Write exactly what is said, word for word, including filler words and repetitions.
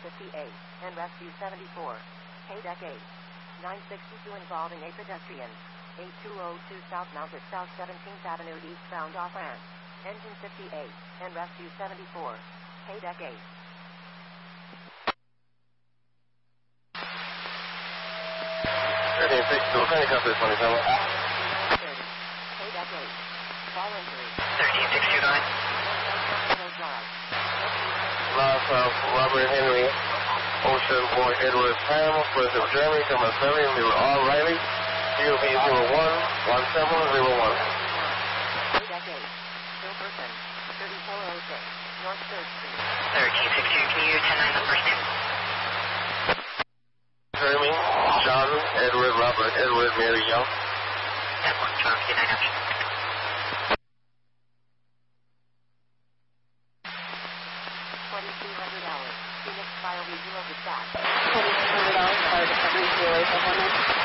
fifty-eight, and rescue seventy-four. K-Deck eight. nine sixty-two involving a pedestrian. eight two oh two South Mounted South seventeenth Avenue eastbound off ramp. Engine fifty-eight, and rescue seventy-four. K-Deck eight. thirteen sixty-two, can you copy this twenty-seven? K-Deck eight. Fall injury. thirteen sixty-nine. Loss of Robert Henry, Ocean Boy Edward Ham, first of Jeremy, Thomas Ferry, and they were all Riley, U V zero one one seven zero one. K-Deck eight. Silverton, thirty-four oh six, North third Street. thirteen sixty-two, can you ten nine the first name? Jeremy, John, Edward, Robert, Edward, Mary Young. ten one, John, ten nine option. twenty-two hundred hours. Phoenix Fire Regional Dispatch. twenty-two hundred dollars, fire department, zero eight five one nine.